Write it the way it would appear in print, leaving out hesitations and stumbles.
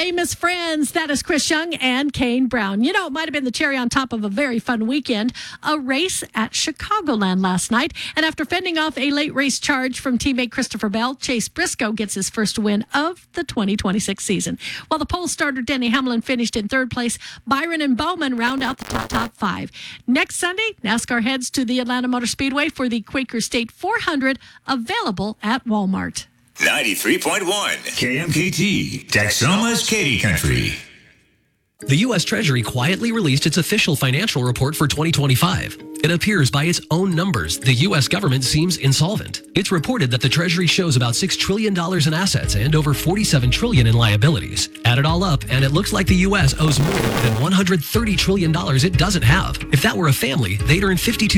Famous Friends. That is Chris Young and Kane Brown. You know, it might have been the cherry on top of a very fun weekend. A race at Chicagoland last night. And after fending off a late race charge from teammate Christopher Bell, Chase Briscoe gets his first win of the 2026 season. While the pole starter Denny Hamlin finished in third place, Byron and Bowman round out the top five. Next Sunday, NASCAR heads to the Atlanta Motor Speedway for the Quaker State 400, available at Walmart. 93.1 KMKT, Texoma's Katy Country. The U.S. Treasury quietly released its official financial report for 2025. It appears by its own numbers, the U.S. government seems insolvent. It's reported that the Treasury shows about $6 trillion in assets and over $47 trillion in liabilities. Add it all up, and it looks like the U.S. owes more than $130 trillion it doesn't have. If that were a family, they'd earn $52